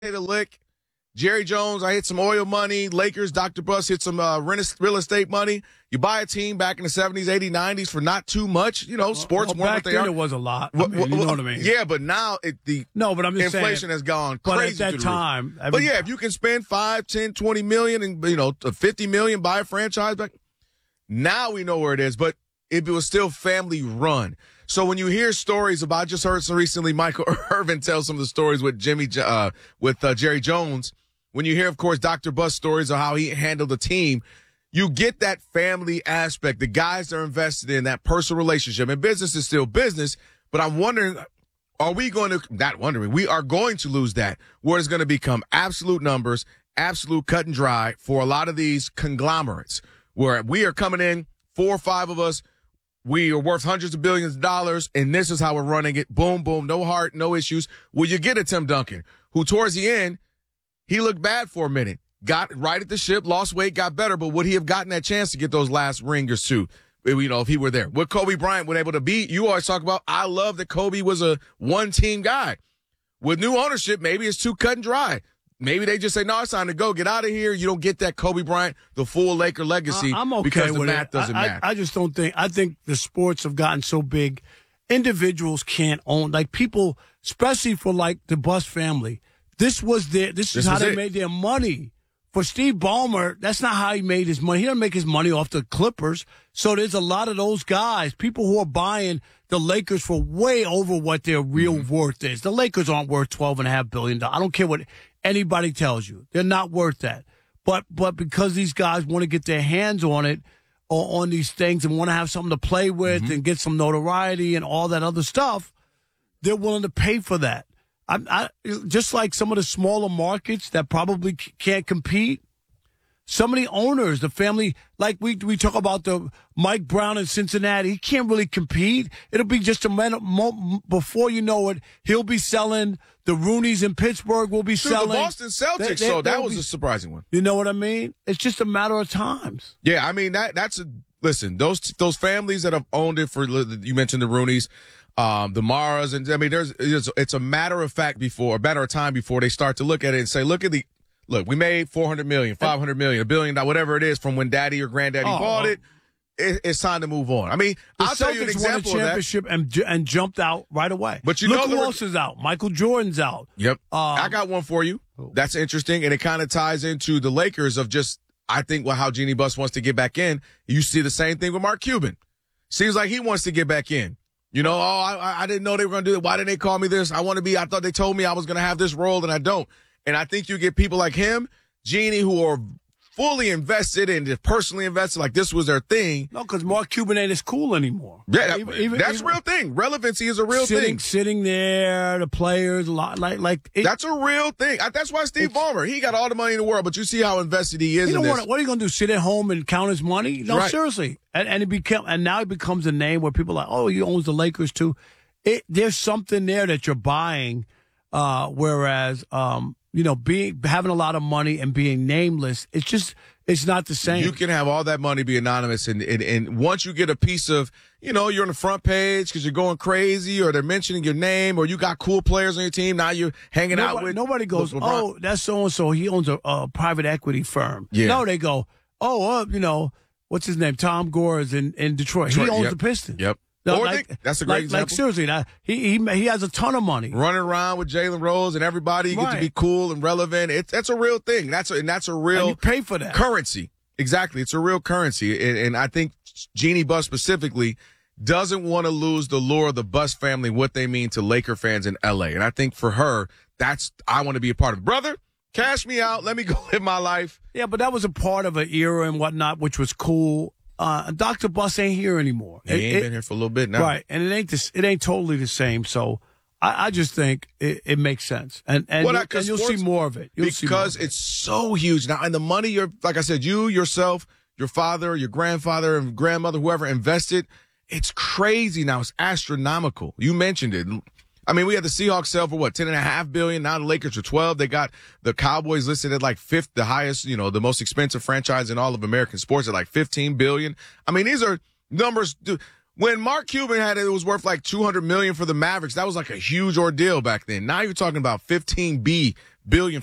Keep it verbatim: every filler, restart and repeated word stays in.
hit a lick. Jerry Jones, I hit some oil money. Lakers, Doctor Bus hit some uh, real estate money. You buy a team back in the seventies, eighties, nineties for not too much. You know, sports well, weren't back what they then are. It was a lot. I Well, mean, well, you know what I mean? Yeah, but now it, the no, but I'm just inflation saying, has gone but crazy. at that to time, the but every, yeah, if you can spend five, ten, twenty million and you know fifty million, buy a franchise back. Now we know where it is, but it was still family run. So when you hear stories about, I just heard some recently, Michael Irvin tell some of the stories with Jimmy, uh, with uh, Jerry Jones. When you hear, of course, Doctor Bus stories of how he handled the team, you get that family aspect. The guys that are invested in that personal relationship. And business is still business, but I'm wondering, are we going to, not wondering, we are going to lose that, where it's going to become absolute numbers, absolute cut and dry for a lot of these conglomerates, where we are coming in, four or five of us, we are worth hundreds of billions of dollars, and this is how we're running it. Boom, boom, no heart, no issues. Well, you get a Tim Duncan, who towards the end, he looked bad for a minute, got right at the ship, lost weight, got better, but would he have gotten that chance to get those last ring or two, you know, if he were there? Would Kobe Bryant been able to beat? You always talk about, I love that Kobe was a one-team guy. With new ownership, maybe it's too cut and dry. Maybe they just say, no, it's time to go. Get out of here. You don't get that Kobe Bryant, the full Laker legacy. I'm okay because the with math it. doesn't I, match. I, I just don't think, I think the sports have gotten so big, individuals can't own, like people, especially for like the Bus family, this was their, this, This is how was they it. made their money. For Steve Ballmer, that's not how he made his money. He didn't make his money off the Clippers. So there's a lot of those guys, people who are buying the Lakers for way over what their real Mm-hmm. worth is. The Lakers aren't worth twelve and a half billion dollars. I don't care what anybody tells you. They're not worth that. But but because these guys want to get their hands on it, or on these things, and want to have something to play with Mm-hmm. and get some notoriety and all that other stuff, they're willing to pay for that. I, I, just like some of the smaller markets that probably c- can't compete. Some of the owners, the family, like we we talk about the Mike Brown in Cincinnati, he can't really compete. It'll be just a minute mo- before you know it, he'll be selling. The Rooneys in Pittsburgh will be Dude, selling. the Boston Celtics, They- they- so that they'll was be- a surprising one. You know what I mean? It's just a matter of times. Yeah, I mean, that that's a, listen, those those families that have owned it for, you mentioned the Rooneys, um, the Maras, and I mean, there's it's, it's a matter of fact before, a matter of time before they start to look at it and say, look at the, look, we made four hundred million, five hundred million, a billion, whatever it is from when daddy or granddaddy Oh, bought oh. it. it. It's time to move on. I mean, The I'll tell you an Celtics won a example of that. championship and ju- and jumped out right away. But you Look know who the- else is out. Michael Jordan's out. Yep. Um, I got one for you. That's interesting, and it kind of ties into the Lakers of just, I think, well, how Jeannie Buss wants to get back in. You see the same thing with Mark Cuban. Seems like he wants to get back in. You know, oh, I, I didn't know they were going to do it. Why didn't they call me this? I want to be, I thought they told me I was going to have this role, and I don't. And I think you get people like him, Jeannie, who are fully invested and just personally invested, like this was their thing. No, because Mark Cuban ain't as cool anymore. Yeah, that- Even- even- that's even- a real thing. Relevancy is a real sitting, thing. Sitting there, the players, a lot, like, like it, That's a real thing. I- That's why Steve Ballmer, he got all the money in the world, but you see how invested he is you in don't this. want. What are you going to do? Sit at home and count his money? No, Right. seriously. And and it became, and now it becomes a name where people are like, oh, he owns the Lakers too. It there's something there that you're buying, uh, whereas um, you know, being having a lot of money and being nameless, it's just it's not the same. You can have all that money be anonymous, and, and, and once you get a piece of, you know, you're on the front page because you're going crazy, or they're mentioning your name, or you got cool players on your team, now you're hanging nobody, out with. nobody goes, LeBron. oh, that's so and so. He owns a, a private equity firm. Yeah. No, they go, oh, uh, you know, what's his name? Tom Gore is in, in Detroit. Detroit, He owns yep. the Pistons. Yep. No, Or like, they- that's a great like, example. Like seriously, now, he he he has a ton of money. Running around with Jalen Rose and everybody, you get to Right. be cool and relevant. It's that's a real thing. That's a, and that's a And real you pay for that. currency. Exactly, it's a real currency, and, and I think Jeannie Buss specifically doesn't want to lose the lure of the Buss family, what they mean to Laker fans in L A. And I think for her, that's I want to be a part of it. Brother, cash me out. Let me go live my life. Yeah, but that was a part of an era and whatnot, which was cool. Uh, Doctor Buss ain't here anymore. He It- ain't it- been here for a little bit now. Right, and it ain't this, it ain't totally the same. So I, I just think it, it makes sense, and and, Well, you'll, that- 'cause and you'll sports- see more of it. You'll see more Because of it. it's so huge now, and the money you're, like I said, you yourself, your father, your grandfather, and grandmother, whoever invested, it's crazy now. It's astronomical. You mentioned it. I mean, we had the Seahawks sell for what, ten and a half billion. Now the Lakers are twelve. They got the Cowboys listed at like fifth, the highest, you know, the most expensive franchise in all of American sports at like fifteen billion. I mean, these are numbers. Dude, when Mark Cuban had it, it was worth like two hundred million for the Mavericks. That was like a huge ordeal back then. Now you're talking about fifteen B billion